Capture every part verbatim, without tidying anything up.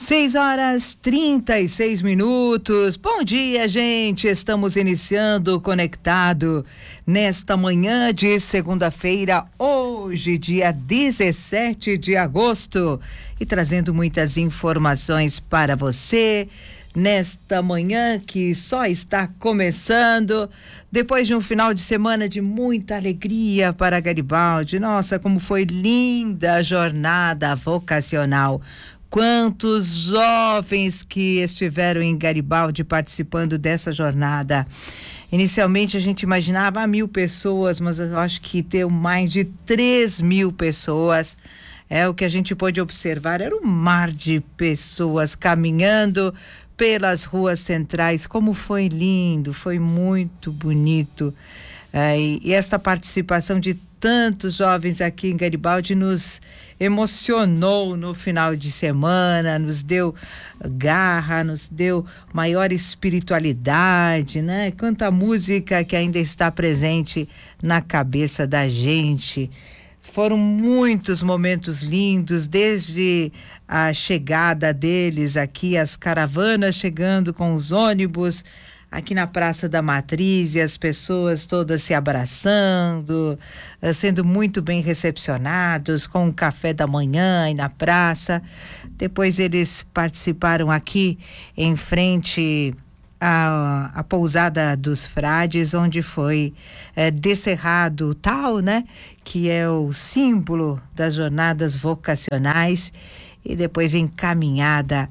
Seis horas trinta e seis minutos. Bom dia, gente. Estamos iniciando o Conectado nesta manhã de segunda-feira, hoje, dia dezessete de agosto, e trazendo muitas informações para você nesta manhã que só está começando, depois de um final de semana de muita alegria para Garibaldi. Nossa, como foi linda a jornada vocacional. Quantos jovens que estiveram em Garibaldi participando dessa jornada. Inicialmente a gente imaginava ah, mil pessoas, mas eu acho que deu mais de três mil pessoas. É o que a gente pôde observar, era um mar de pessoas caminhando pelas ruas centrais. Como foi lindo, foi muito bonito. É, e, e esta participação de tantos jovens aqui em Garibaldi nos emocionou no final de semana, nos deu garra, nos deu maior espiritualidade, né? Quanta música que ainda está presente na cabeça da gente. Foram muitos momentos lindos, desde a chegada deles aqui, as caravanas chegando com os ônibus aqui na Praça da Matriz, e as pessoas todas se abraçando, sendo muito bem recepcionados, com o café da manhã aí na praça. Depois eles participaram aqui em frente à, à pousada dos frades, onde foi é, descerrado o tal, né? Que é o símbolo das jornadas vocacionais, e depois encaminhada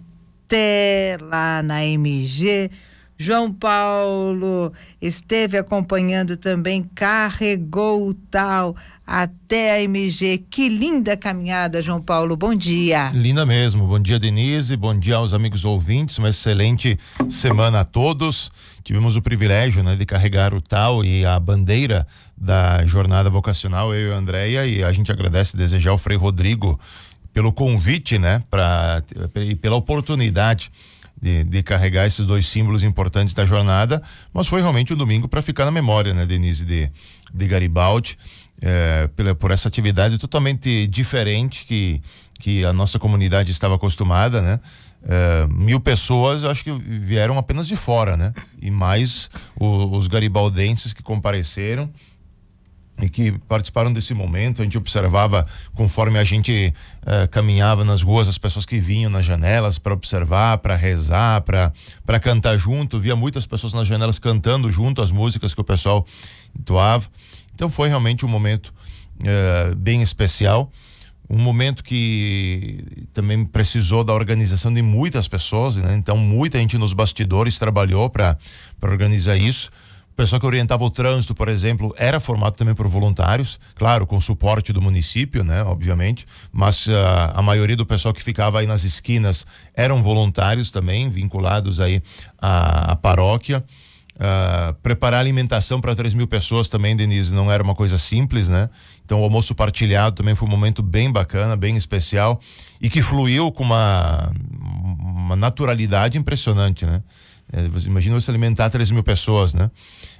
até lá na M G. João Paulo esteve acompanhando também, carregou o tal até a M G. Que linda caminhada, João Paulo, bom dia. Linda mesmo, bom dia, Denise, bom dia aos amigos ouvintes, uma excelente semana a todos. Tivemos o privilégio, né, de carregar o tal e a bandeira da jornada vocacional, eu e a Andréia, e a gente agradece e desejar ao Frei Rodrigo pelo convite, né, pra, e pela oportunidade De, de carregar esses dois símbolos importantes da jornada, mas foi realmente um domingo para ficar na memória, né, Denise, de, de Garibaldi, é, pela, por essa atividade totalmente diferente que, que a nossa comunidade estava acostumada, né? É, mil pessoas, acho que vieram apenas de fora, né? E mais o, os garibaldenses que compareceram e que participaram desse momento. A gente observava, conforme a gente eh, caminhava nas ruas, as pessoas que vinham nas janelas para observar, para rezar, para para cantar junto. Via muitas pessoas nas janelas cantando junto as músicas que o pessoal entoava. Então foi realmente um momento eh, bem especial, um momento que também precisou da organização de muitas pessoas, né? Então muita gente nos bastidores trabalhou para para organizar isso. O pessoal que orientava o trânsito, por exemplo, era formado também por voluntários, claro, com suporte do município, né, obviamente, mas uh, a maioria do pessoal que ficava aí nas esquinas eram voluntários também, vinculados aí à, à paróquia. Uh, preparar alimentação para três mil pessoas também, Denise, não era uma coisa simples, né? Então o almoço partilhado também foi um momento bem bacana, bem especial, e que fluiu com uma, uma naturalidade impressionante, né? Você imagina você alimentar três mil pessoas, né?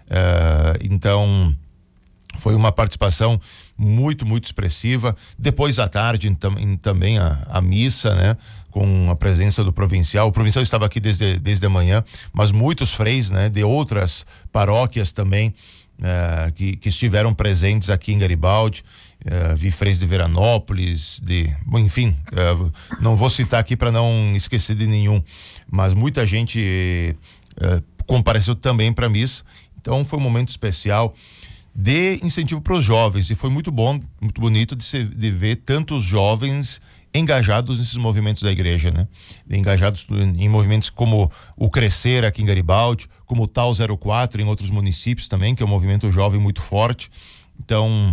Uh, então foi uma participação muito, muito expressiva. Depois à tarde tam, em, também a, a missa, né? Com a presença do provincial. O provincial estava aqui desde, desde a manhã, mas muitos freis, né? De outras paróquias também uh, que, que estiveram presentes aqui em Garibaldi. Uh, vi freis de Veranópolis, de, bom, enfim, uh, não vou citar aqui para não esquecer de nenhum, mas muita gente uh, compareceu também para a missa. Então foi um momento especial de incentivo para os jovens, e foi muito bom, muito bonito de, se, de ver tantos jovens engajados nesses movimentos da igreja, né? Engajados em movimentos como o Crescer aqui em Garibaldi, como o Tal zero quatro em outros municípios também, que é um movimento jovem muito forte. Então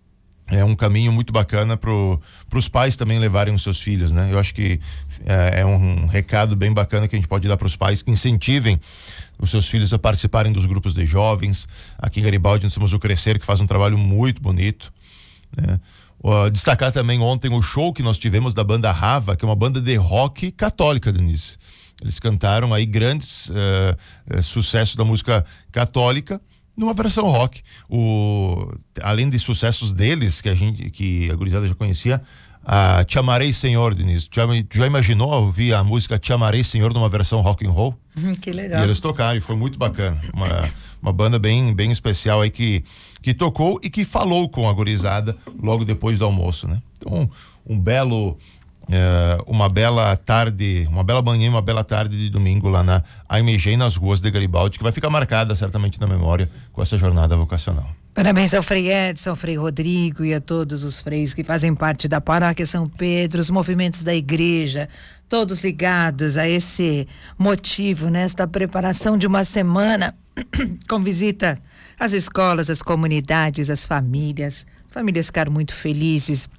é um caminho muito bacana para os pais também levarem os seus filhos, né? Eu acho que é, é um recado bem bacana que a gente pode dar para os pais, que incentivem os seus filhos a participarem dos grupos de jovens. Aqui em Garibaldi nós temos o Crescer, que faz um trabalho muito bonito, né? Uh, destacar também ontem o show que nós tivemos da banda Rava, que é uma banda de rock católica, Denise. Eles cantaram aí grandes uh, uh, sucessos da música católica numa versão rock. O, além de sucessos deles, que a gente, que a gurizada já conhecia, a Te Amarei Senhor, Denise. Já, já imaginou ouvir a música Te Amarei Senhor numa versão rock and roll? Que legal. E eles tocaram, e foi muito bacana. Uma, uma banda bem, bem especial aí que, que tocou e que falou com a gurizada logo depois do almoço, né? Então, um, um belo, é, uma bela tarde, uma bela manhã e uma bela tarde de domingo lá na A M G, nas ruas de Garibaldi, que vai ficar marcada certamente na memória com essa jornada vocacional. Parabéns ao Frei Edson, ao Frei Rodrigo e a todos os freis que fazem parte da Paróquia São Pedro, os movimentos da igreja, todos ligados a esse motivo, nesta preparação de uma semana com visita às escolas, às comunidades, às famílias. As famílias ficaram muito felizes.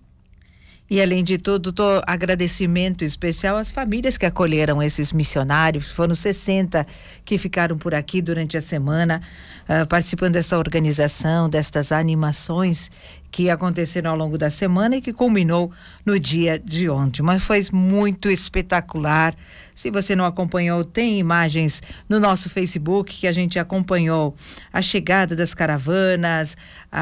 E além de tudo, tô agradecimento especial às famílias que acolheram esses missionários. Foram sessenta que ficaram por aqui durante a semana, uh, participando dessa organização, destas animações que aconteceram ao longo da semana e que culminou no dia de ontem. Mas foi muito espetacular. Se você não acompanhou, tem imagens no nosso Facebook que a gente acompanhou a chegada das caravanas,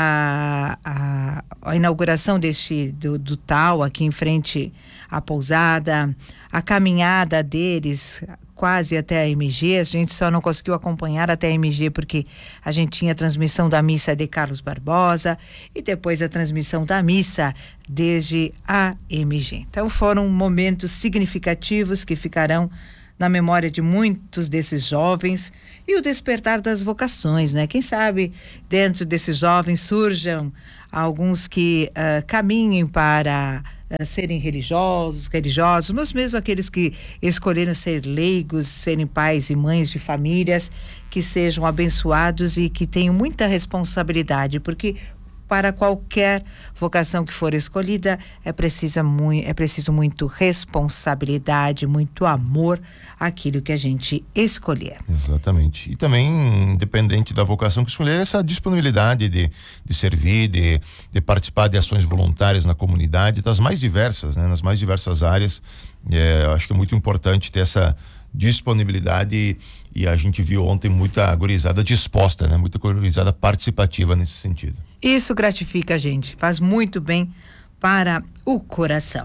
a, a, a inauguração deste do, do tal aqui em frente à pousada, a caminhada deles quase até a M G. A gente só não conseguiu acompanhar até a M G porque a gente tinha a transmissão da missa de Carlos Barbosa e depois a transmissão da missa desde a M G. Então foram momentos significativos que ficarão na memória de muitos desses jovens e o despertar das vocações, né? Quem sabe dentro desses jovens surjam alguns que uh, caminhem para uh, serem religiosos, religiosos, mas mesmo aqueles que escolheram ser leigos, serem pais e mães de famílias, que sejam abençoados e que tenham muita responsabilidade, porque para qualquer vocação que for escolhida é preciso, muito, é preciso muito responsabilidade, muito amor àquilo que a gente escolher. Exatamente. E também, independente da vocação que escolher, essa disponibilidade de, de servir, de, de participar de ações voluntárias na comunidade, das mais diversas, né? Nas mais diversas áreas. É, eu acho que é muito importante ter essa disponibilidade e, e a gente viu ontem muita gurizada disposta, né? Muita gurizada participativa nesse sentido. Isso gratifica a gente, faz muito bem para o coração.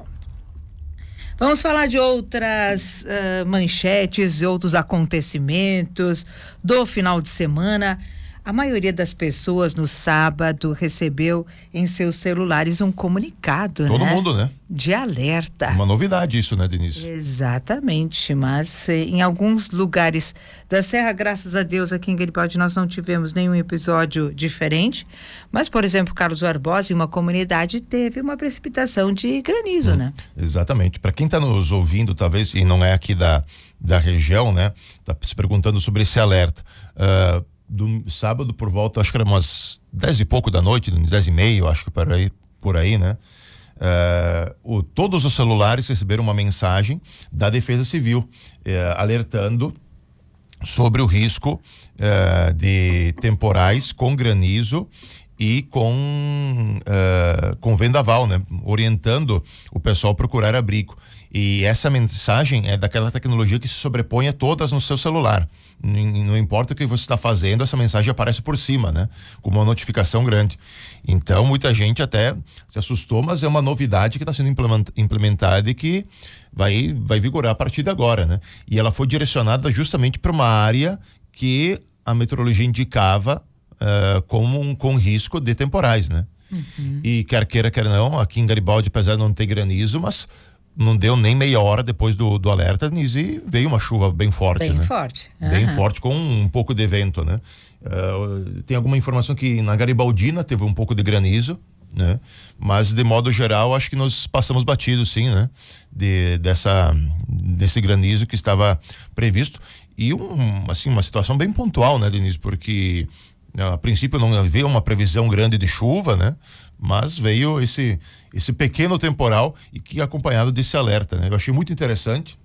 Vamos falar de outras uh, manchetes, outros acontecimentos do final de semana. A maioria das pessoas no sábado recebeu em seus celulares um comunicado, Todo né? mundo, né? De alerta. Uma novidade isso, né, Denise? Exatamente, mas eh, em alguns lugares da Serra, graças a Deus, aqui em Garibaldi nós não tivemos nenhum episódio diferente, mas, por exemplo, Carlos Barbosa, em uma comunidade, teve uma precipitação de granizo, hum, né? Exatamente. Para quem está nos ouvindo, talvez, e não é aqui da, da região, né? Tá se perguntando sobre esse alerta. Uh, do sábado por volta, acho que era umas dez e pouco da noite, dez e meia, eu acho que por aí, por aí, né? Uh, o, todos os celulares receberam uma mensagem da Defesa Civil uh, alertando sobre o risco uh, de temporais com granizo e com uh, com vendaval, né? Orientando o pessoal a procurar abrigo. E essa mensagem é daquela tecnologia que se sobrepõe a todas no seu celular. Não, não importa o que você está fazendo, essa mensagem aparece por cima, né? Com uma notificação grande. Então, muita gente até se assustou, mas é uma novidade que está sendo implementada e que vai, vai vigorar a partir de agora, né? E ela foi direcionada justamente para uma área que a meteorologia indicava uh, como um, com risco de temporais, né? Uhum. E quer queira, quer não, aqui em Garibaldi, apesar de não ter granizo, mas não deu nem meia hora depois do, do alerta, e veio uma chuva bem forte, bem né? forte. Uhum. Bem forte, com um pouco de vento, né? Uh, tem alguma informação que na Garibaldina teve um pouco de granizo, né? Mas de modo geral, acho que nós passamos batido, sim, né? De, dessa, desse granizo que estava previsto. E um, assim, uma situação bem pontual, né, Denise? Porque a princípio não havia uma previsão grande de chuva, né? Mas veio esse esse pequeno temporal e que acompanhado desse alerta, né? Eu achei muito interessante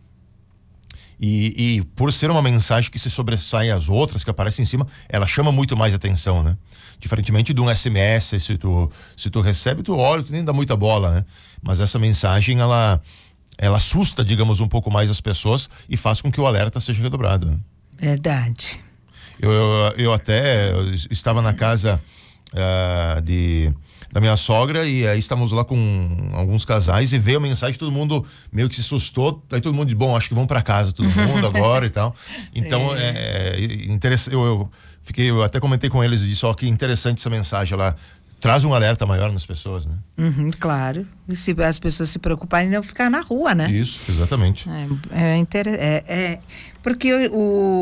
e, e por ser uma mensagem que se sobressai às outras que aparecem em cima, ela chama muito mais atenção, né? Diferentemente de um S M S, se tu, se tu recebe, tu olha, tu nem dá muita bola, né? Mas essa mensagem, ela ela assusta, digamos, um pouco mais as pessoas e faz com que o alerta seja redobrado, né? Verdade. Eu, eu, eu até eu estava na casa uh, de da minha sogra, e aí estamos lá com alguns casais e veio a mensagem, todo mundo meio que se assustou, aí todo mundo disse, bom, acho que vão para casa todo mundo agora e tal. Então, é, é interessante, eu, eu fiquei, eu até comentei com eles e disse, ó, que interessante essa mensagem lá, traz um alerta maior nas pessoas, né? Uhum, claro, e se as pessoas se preocuparem em não ficar na rua, né? Isso, exatamente. É, é, inter... é, é porque o,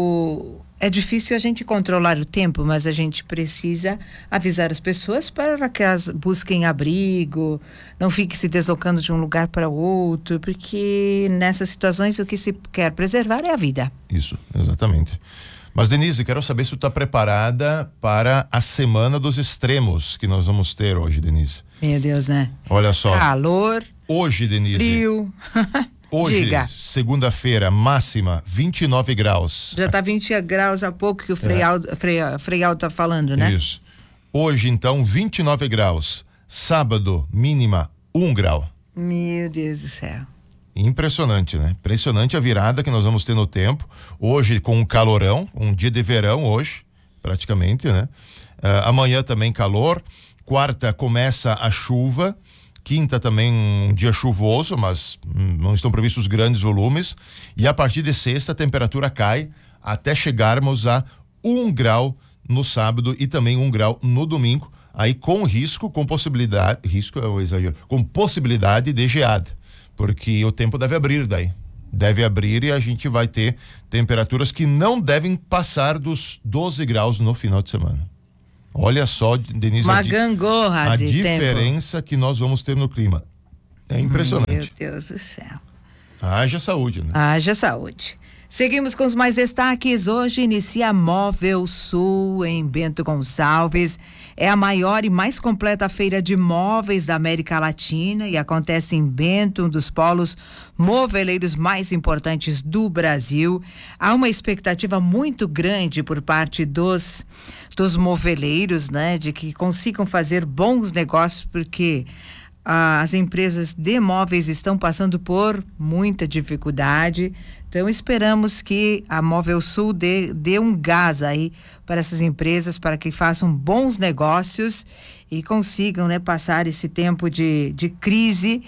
o é difícil a gente controlar o tempo, mas a gente precisa avisar as pessoas para que elas busquem abrigo, não fiquem se deslocando de um lugar para outro, porque nessas situações o que se quer preservar é a vida. Isso, exatamente. Mas, Denise, quero saber se tu está preparada para a Semana dos Extremos que nós vamos ter hoje, Denise. Meu Deus, né? Olha só. Calor. Hoje, Denise. Frio. Hoje, Diga. Segunda-feira, máxima vinte e nove graus. Já tá vinte graus há pouco que o Freial, é. Freial, Freial tá falando, né? Isso. Hoje, então, vinte e nove graus. Sábado, mínima um grau. Meu Deus do céu. Impressionante, né? Impressionante a virada que nós vamos ter no tempo. Hoje com um calorão, um dia de verão hoje, praticamente, né? Uh, amanhã também calor. Quarta começa a chuva. Quinta também um dia chuvoso, mas hum, não estão previstos grandes volumes. E a partir de sexta a temperatura cai até chegarmos a um grau no sábado e também um grau no domingo. Aí com risco, com possibilidade, risco é o exagero, com possibilidade de geada. Porque o tempo deve abrir daí. Deve abrir e a gente vai ter temperaturas que não devem passar dos doze graus no final de semana. Olha só, Denise, uma a, gangorra a de diferença tempo. Que nós vamos ter no clima. É impressionante. Meu Deus do céu. Haja saúde, né? Haja saúde. Seguimos com os mais destaques. Hoje inicia a Móvel Sul em Bento Gonçalves. É a maior e mais completa feira de móveis da América Latina e acontece em Bento, um dos polos moveleiros mais importantes do Brasil. Há uma expectativa muito grande por parte dos, dos moveleiros, né, de que consigam fazer bons negócios, porque ah, as empresas de móveis estão passando por muita dificuldade. Então esperamos que a Móvel Sul dê, dê um gás aí para essas empresas, para que façam bons negócios e consigam, né, passar esse tempo de, de crise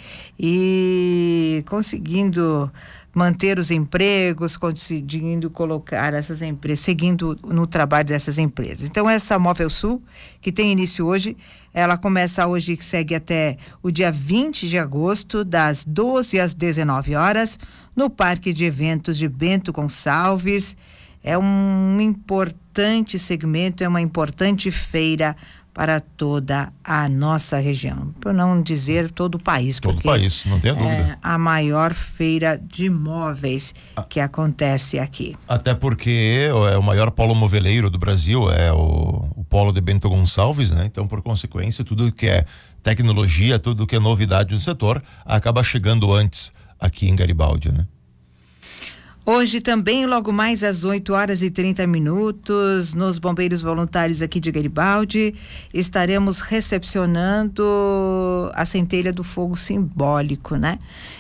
e conseguindo manter os empregos, conseguindo colocar essas empresas, seguindo no trabalho dessas empresas. Então essa Móvel Sul, que tem início hoje, ela começa hoje e segue até o dia vinte de agosto, das doze às dezenove horas, no Parque de Eventos de Bento Gonçalves. É um importante segmento, é uma importante feira para toda a nossa região, por não dizer todo o país. Todo o país, não tenha dúvida. É a maior feira de móveis ah, que acontece aqui. Até porque é o maior polo moveleiro do Brasil, é o, o polo de Bento Gonçalves, né? Então, por consequência, tudo que é tecnologia, tudo que é novidade no setor, acaba chegando antes aqui em Garibaldi, né? Hoje também, logo mais às oito horas e trinta minutos, nos Bombeiros Voluntários aqui de Garibaldi, estaremos recepcionando a centelha do fogo simbólico, né?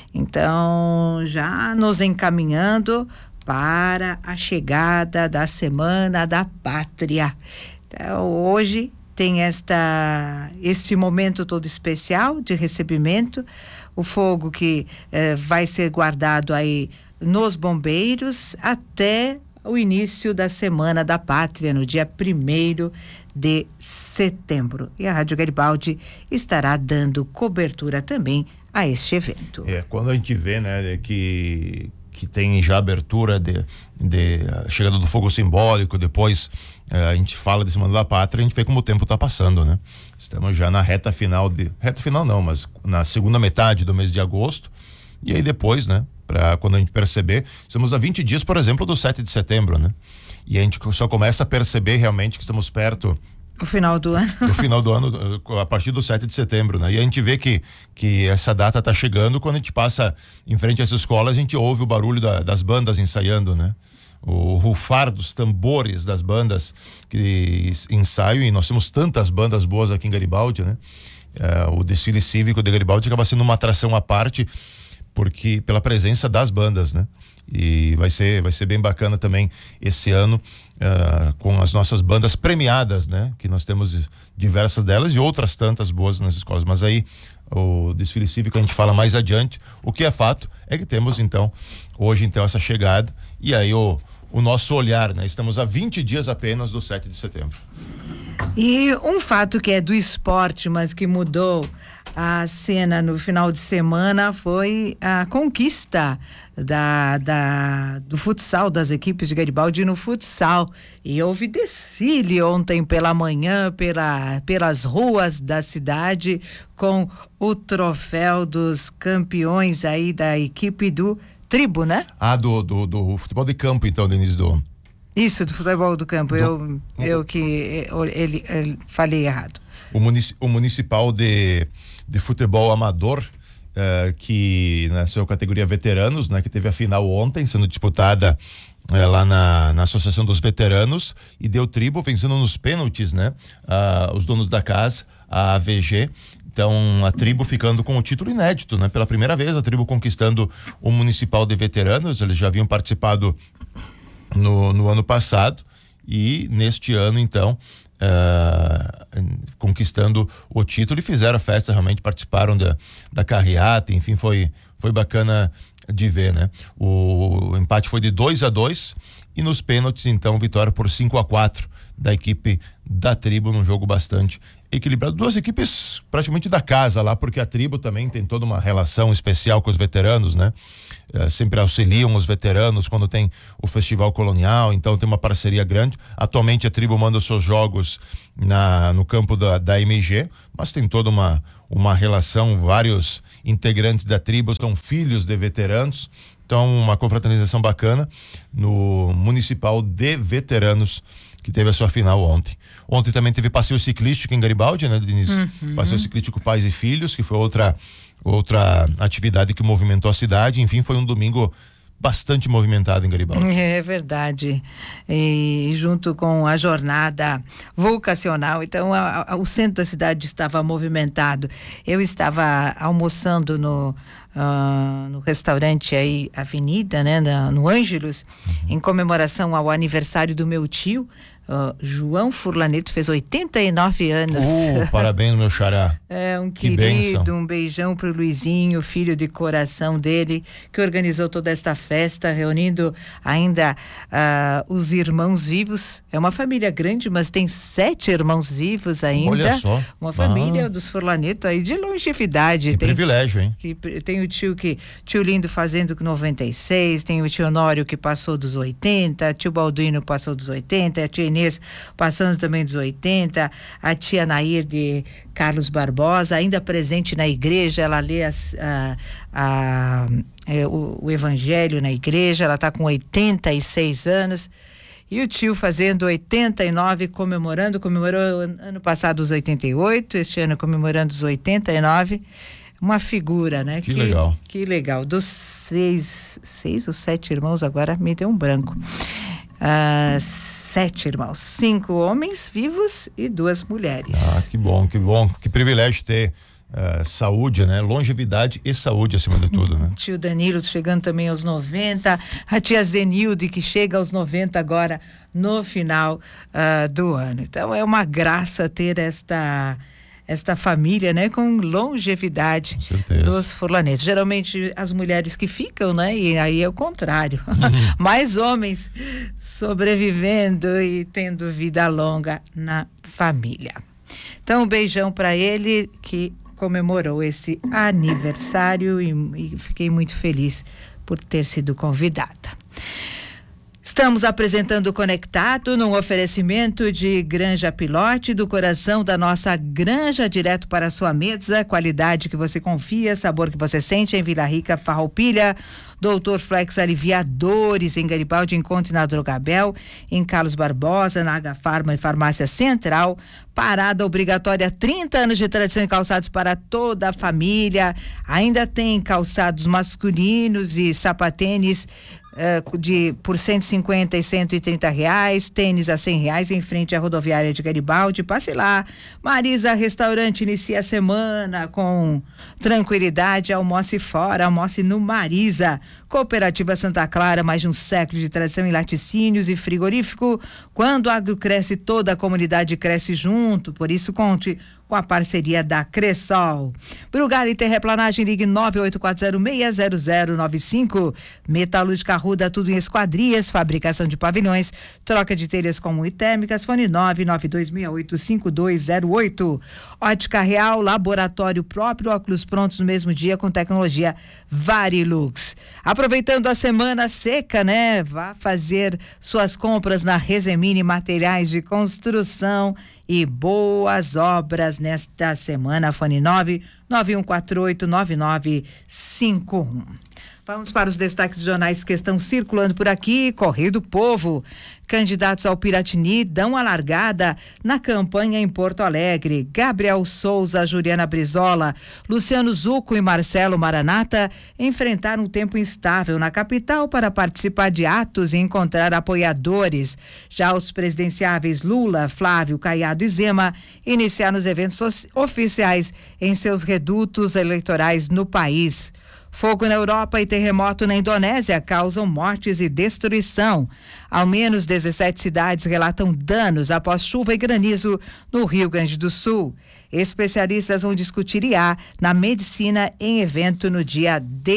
Então, já nos encaminhando para a chegada da Semana da Pátria. Então, hoje tem esta, este momento todo especial de recebimento, o fogo que eh, vai ser guardado aí nos bombeiros até o início da Semana da Pátria, no dia primeiro de setembro. E a Rádio Garibaldi estará dando cobertura também a este evento. É, quando a gente vê, né, que, que tem já abertura de, de a chegada do fogo simbólico, depois eh, a gente fala de Semana da Pátria, a gente vê como o tempo está passando, né? Estamos já na reta final de, reta final não, mas na segunda metade do mês de agosto, e aí depois, né, para quando a gente perceber, estamos a vinte dias, por exemplo, do sete de setembro, né? E a gente só começa a perceber realmente que estamos perto o final do ano. No final do ano, a partir do sete de setembro, né? E a gente vê que, que essa data está chegando, quando a gente passa em frente às escolas, a gente ouve o barulho da, das bandas ensaiando, né? O rufar dos tambores das bandas que ensaiam, e nós temos tantas bandas boas aqui em Garibaldi, né? É, o desfile cívico de Garibaldi acaba sendo uma atração à parte, porque pela presença das bandas, né? E vai ser, vai ser bem bacana também esse ano uh, com as nossas bandas premiadas, né? Que nós temos diversas delas e outras tantas boas nas escolas, mas aí o desfile cívico a gente fala mais adiante. O que é fato é que temos então hoje então essa chegada e aí o, o nosso olhar, né? Estamos a vinte dias apenas do sete de setembro. E um fato que é do esporte, mas que mudou a cena no final de semana foi a conquista da, da, do futsal, das equipes de Garibaldi no futsal. E houve desfile ontem pela manhã, pela, pelas ruas da cidade, com o troféu dos campeões aí da equipe do Tribo, né? Ah, do, do, do futebol de campo, então, Denise, do... Isso, do futebol do campo, do, eu, eu que ele, ele falei errado. O, munici, o municipal de, de futebol amador, eh, que na sua categoria veteranos, né, que teve a final ontem, sendo disputada eh, lá na, na Associação dos Veteranos, e deu Tribo vencendo nos pênaltis, né? Ah, os donos da casa, a A V G. Então, a Tribo ficando com o título inédito, né? Pela primeira vez, a Tribo conquistando o municipal de veteranos. Eles já haviam participado No, no ano passado e neste ano então uh, conquistando o título e fizeram a festa, realmente participaram da, da carreata, enfim, foi, foi bacana de ver, né? O, o empate foi de dois a dois e nos pênaltis então vitória por cinco a quatro da equipe da Tribo, num jogo bastante equilibrado, duas equipes praticamente da casa lá, porque a Tribo também tem toda uma relação especial com os veteranos, né? É, sempre auxiliam os veteranos quando tem o festival colonial, então tem uma parceria grande. Atualmente a Tribo manda os seus jogos na, no campo da, da M G, mas tem toda uma, uma relação, vários integrantes da Tribo são filhos de veteranos, então uma confraternização bacana no Municipal de Veteranos, que teve a sua final ontem. Ontem também teve passeio ciclístico em Garibaldi, né, Denise? Uhum. Passeio ciclístico Pais e Filhos, que foi outra outra atividade que movimentou a cidade. Enfim, foi um domingo bastante movimentado em Garibaldi. É verdade. E junto com a jornada vocacional, então a, a, o centro da cidade estava movimentado. Eu estava almoçando no uh, no restaurante aí, Avenida, né, na, no Ângelos, uhum. em comemoração ao aniversário do meu tio. Uh, João Furlaneto fez oitenta e nove anos. Uh, parabéns, meu xará. É um que querido, bênção. Um beijão pro Luizinho, filho de coração dele, que organizou toda esta festa, reunindo ainda uh, os irmãos vivos. É uma família grande, mas tem sete irmãos vivos ainda. Olha só. Uma família ah. dos Furlaneto aí de longevidade. Que tem, privilégio, hein? Que, tem o tio que, tio Lindo fazendo com noventa e seis, tem o tio Honório que passou dos oitenta, tio Balduino passou dos oitenta, a tia Inês passando também dos oitenta, a tia Nair de Carlos Barbosa, ainda presente na igreja, ela lê as, a, a, é, o, o evangelho na igreja, ela está com oitenta e seis anos. E o tio fazendo oitenta e nove, comemorando, comemorou ano passado os oitenta e oito, este ano comemorando os oitenta e nove. Uma figura, né? Que, que legal. Que legal. Dos seis, seis ou sete irmãos, agora me deu um branco. Uh, sete irmãos, cinco homens vivos e duas mulheres. Ah, que bom, que bom, que privilégio ter uh, saúde, né? Longevidade e saúde acima de tudo, né? Tio Danilo chegando também aos noventa, a tia Zenilde que chega aos noventa agora no final uh, do ano. Então é uma graça ter esta esta família, né, com longevidade dos Furlanetos. Geralmente as mulheres que ficam, né, e aí é o contrário. Uhum. Mais homens sobrevivendo e tendo vida longa na família. Então, um beijão para ele que comemorou esse aniversário e, e fiquei muito feliz por ter sido convidada. Estamos apresentando o Conectado num oferecimento de Granja Pilote, do coração da nossa granja, direto para a sua mesa, qualidade que você confia, sabor que você sente em Vila Rica, Farroupilha. Doutor Flex Aliviadores em Garibaldi, encontre na Drogabel, em Carlos Barbosa, na H Farma e Farmácia Central. Parada obrigatória, trinta anos de tradição em calçados para toda a família. Ainda tem calçados masculinos e sapatênis uh, de, por cento e cinquenta e cento e trinta reais, tênis a cem reais em frente à rodoviária de Garibaldi. Passe lá. Marisa Restaurante inicia a semana com tranquilidade. Almoce fora, almoce no Marisa. Cooperativa Santa Clara, mais de um século de tradição em laticínios e frigorífico. Quando o agro cresce, toda a comunidade cresce junto. Por isso, conte com a parceria da Cressol. Brugal e Terraplanagem, ligue nove oito quatro zero seis zero zero nove cinco. Metalúrgica Arruda, tudo em esquadrias, fabricação de pavilhões, troca de telhas comum e térmicas, fone nove nove dois seis oito cinco dois zero oito. Ótica Real, laboratório próprio, óculos prontos no mesmo dia com tecnologia Varilux. Aproveitando a semana seca, né? Vá fazer suas compras na Rezemini Materiais de Construção e boas obras nesta semana. Fone nove nove um quatro oito nove nove cinco um. Vamos para os destaques dos jornais que estão circulando por aqui. Correio do Povo. Candidatos ao Piratini dão a largada na campanha em Porto Alegre. Gabriel Souza, Juliana Brizola, Luciano Zucco e Marcelo Maranata enfrentaram um tempo instável na capital para participar de atos e encontrar apoiadores. Já os presidenciáveis Lula, Flávio, Caiado e Zema iniciaram os eventos oficiais em seus redutos eleitorais no país. Fogo na Europa e terremoto na Indonésia causam mortes e destruição. Ao menos dezessete cidades relatam danos após chuva e granizo no Rio Grande do Sul. Especialistas vão discutir I A na medicina em evento no dia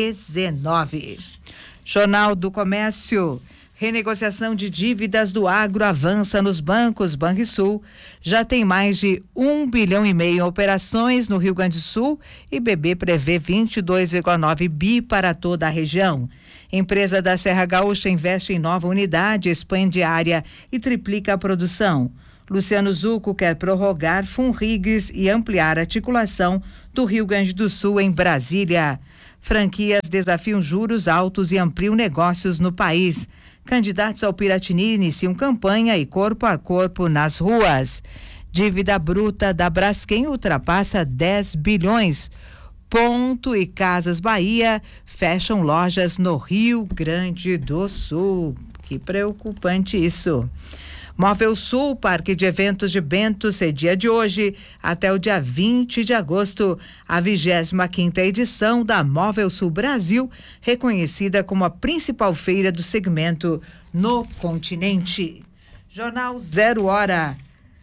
dezenove. Jornal do Comércio. Renegociação de dívidas do agro avança nos bancos. Banrisul já tem mais de um bilhão e meio em operações no Rio Grande do Sul e B B prevê vinte e dois vírgula nove bi para toda a região. Empresa da Serra Gaúcha investe em nova unidade, expande área e triplica a produção. Luciano Zucco quer prorrogar Funrigs e ampliar a articulação do Rio Grande do Sul em Brasília. Franquias desafiam juros altos e ampliam negócios no país. Candidatos ao Piratini iniciam campanha e corpo a corpo nas ruas. Dívida bruta da Braskem ultrapassa dez bilhões. Ponto e Casas Bahia fecham lojas no Rio Grande do Sul. Que preocupante isso. Móvel Sul, Parque de Eventos de Bento, cedia de hoje até o dia vinte de agosto, a vigésima quinta edição da Móvel Sul Brasil, reconhecida como a principal feira do segmento no continente. Jornal Zero Hora.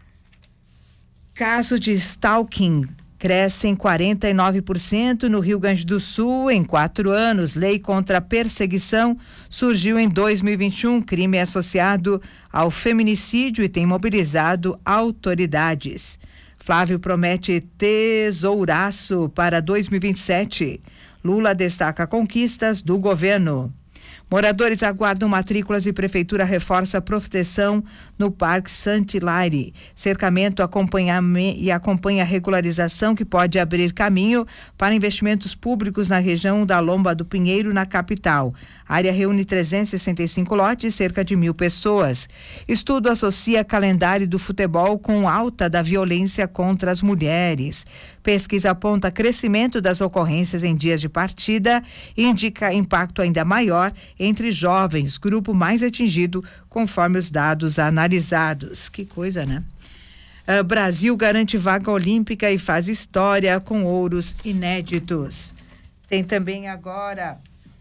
Caso de stalking cresce em quarenta e nove por cento no Rio Grande do Sul em quatro anos. Lei contra a perseguição surgiu em dois mil e vinte e um, crime associado ao feminicídio e tem mobilizado autoridades. Flávio promete tesouraço para dois mil e vinte e sete. Lula destaca conquistas do governo. Moradores aguardam matrículas e prefeitura reforça a proteção no Parque Saint-Hilaire. Cercamento acompanha e acompanha a regularização que pode abrir caminho para investimentos públicos na região da Lomba do Pinheiro, na capital. A área reúne trezentos e sessenta e cinco lotes, cerca de mil pessoas. Estudo associa calendário do futebol com alta da violência contra as mulheres. Pesquisa aponta crescimento das ocorrências em dias de partida e indica impacto ainda maior entre jovens, grupo mais atingido conforme os dados analisados. Que coisa, né? Uh, Brasil garante vaga olímpica e faz história com ouros inéditos. Tem também agora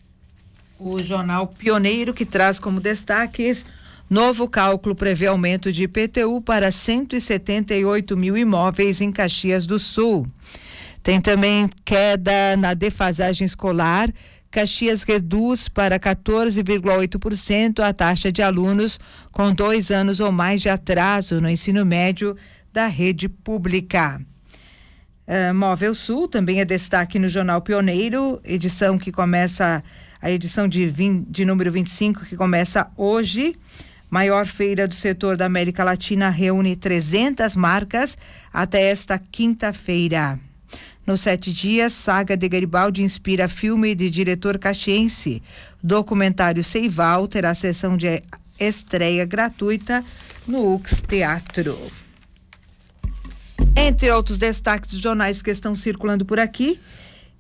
o jornal Pioneiro, que traz como destaques: novo cálculo prevê aumento de I P T U para cento e setenta e oito mil imóveis em Caxias do Sul. Tem também queda na defasagem escolar. Caxias reduz para quatorze vírgula oito por cento a taxa de alunos com dois anos ou mais de atraso no ensino médio da rede pública. Uh, Móvel Sul também é destaque no jornal Pioneiro, edição que começa, a edição de, vinte, de número vinte e cinco, que começa hoje. Maior feira do setor da América Latina reúne trezentas marcas até esta quinta-feira. Nos sete dias, Saga de Garibaldi inspira filme de diretor caxiense. Documentário Seival terá sessão de estreia gratuita no U X Teatro. Entre outros destaques dos jornais que estão circulando por aqui,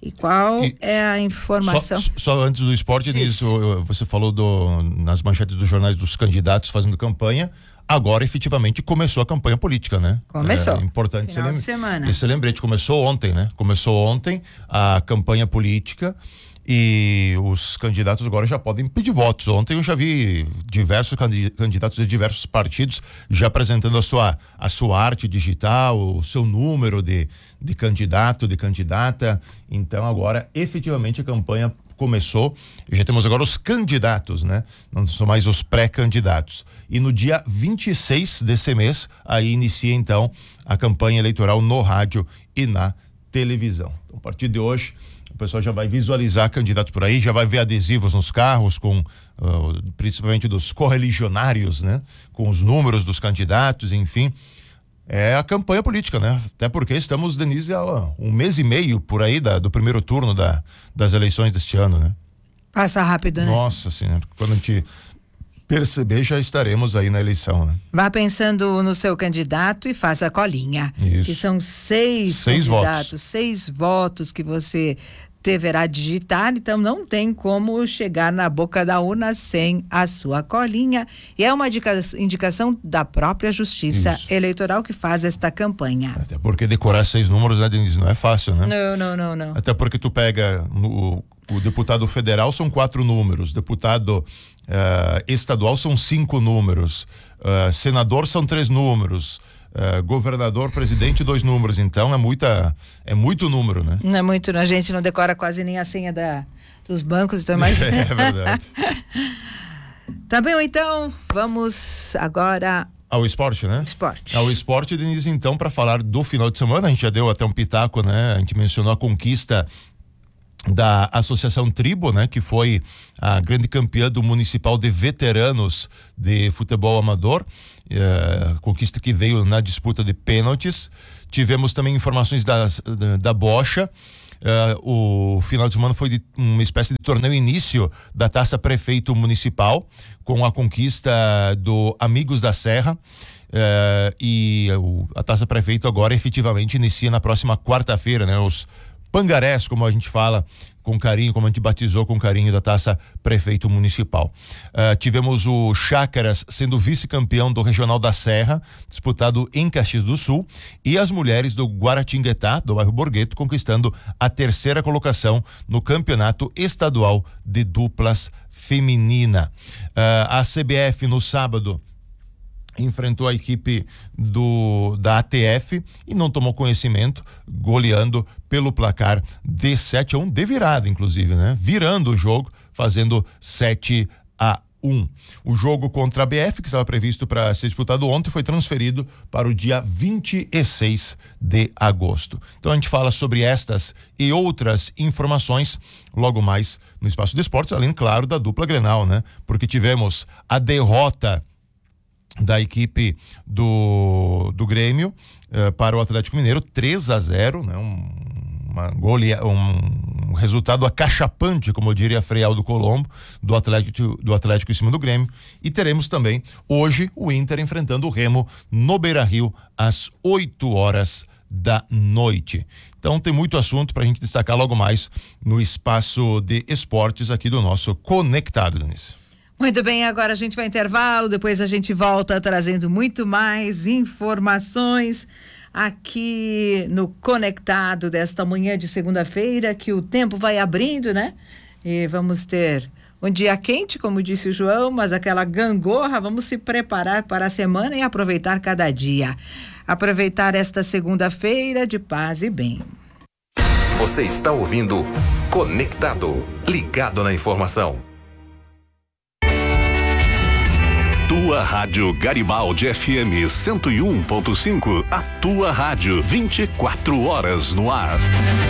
E qual e é a informação? Só, só antes do esporte, Denise, você falou do, nas manchetes dos jornais dos candidatos fazendo campanha. Agora, efetivamente, começou a campanha política, né? Começou. É importante. Final de semana. Esse lembrete começou ontem, né? Começou ontem a campanha política e os candidatos agora já podem pedir votos. Ontem eu já vi diversos candidatos de diversos partidos já apresentando a sua, a sua arte digital, o seu número de, de candidato, de candidata. Então, agora, efetivamente, a campanha começou, e já temos agora os candidatos, né? Não são mais os pré-candidatos. E no dia vinte e seis desse mês, aí inicia então a campanha eleitoral no rádio e na televisão. Então, a partir de hoje, o pessoal já vai visualizar candidatos por aí, já vai ver adesivos nos carros, com uh, principalmente dos correligionários, né? Com os números dos candidatos, enfim. É a campanha política, né? Até porque estamos, Denise, há um mês e meio por aí da, do primeiro turno da, das eleições deste ano, né? Passa rápido, né? Nossa Senhora, quando a gente perceber, já estaremos aí na eleição, né? Vá pensando no seu candidato e faça a colinha. Isso. Que são seis, seis candidatos, votos. seis votos que você deverá digitar, então não tem como chegar na boca da urna sem a sua colinha. E é uma indica, indicação da própria Justiça Isso. Eleitoral que faz esta campanha. Até porque decorar seis números, né, Denise, não é fácil, né? Não, não, não, não. Até porque tu pega no, o deputado federal são quatro números, deputado uh, estadual são cinco números, uh, senador são três números, Uh, governador, presidente, dois números. Então é muita, é muito número, né? Não é muito, a gente não decora quase nem a senha da, dos bancos, então imagina. É verdade. Tá bem, então vamos agora ao esporte, né? Esporte. Ao esporte, Denise, então, para falar do final de semana, a gente já deu até um pitaco, né? A gente mencionou a conquista da Associação Tribo, né? Que foi a grande campeã do Municipal de Veteranos de Futebol Amador. É, conquista que veio na disputa de pênaltis. Tivemos também informações das, da, da bocha. É, o final de semana foi de uma espécie de torneio início da Taça Prefeito Municipal, com a conquista do Amigos da Serra. É, e o, a Taça Prefeito agora efetivamente inicia na próxima quarta-feira, né? Os pangarés, como a gente fala com carinho, como a gente batizou com carinho, da Taça Prefeito Municipal. Uh, tivemos o Chácaras sendo vice-campeão do Regional da Serra, disputado em Caxias do Sul, e as mulheres do Guaratinguetá, do bairro Borgheto, conquistando a terceira colocação no Campeonato Estadual de Duplas Feminina. Uh, a C B F no sábado enfrentou a equipe do da A T F e não tomou conhecimento, goleando pelo placar de sete a um, de virada, inclusive, né? Virando o jogo, fazendo sete a um. O jogo contra a B F, que estava previsto para ser disputado ontem, foi transferido para o dia vinte e seis de agosto. Então a gente fala sobre estas e outras informações logo mais no Espaço de Esportes, além, claro, da dupla Grenal, né? Porque tivemos a derrota da equipe do, do Grêmio eh, para o Atlético Mineiro, três a zero, né? Um, uma golea, um, um resultado acachapante, como eu diria Frealdo Colombo, do Atlético, do Atlético em cima do Grêmio. E teremos também hoje o Inter enfrentando o Remo no Beira-Rio às oito horas da noite. Então tem muito assunto para a gente destacar logo mais no Espaço de Esportes aqui do nosso Conectado, Denise. Muito bem, agora a gente vai intervalo, depois a gente volta trazendo muito mais informações aqui no Conectado desta manhã de segunda-feira, que o tempo vai abrindo, né? E vamos ter um dia quente, como disse o João, mas aquela gangorra, vamos se preparar para a semana e aproveitar cada dia. Aproveitar esta segunda-feira de paz e bem. Você está ouvindo Conectado, ligado na informação. Tua Rádio Garibaldi F M cento e um ponto cinco, a tua rádio vinte e quatro horas no ar.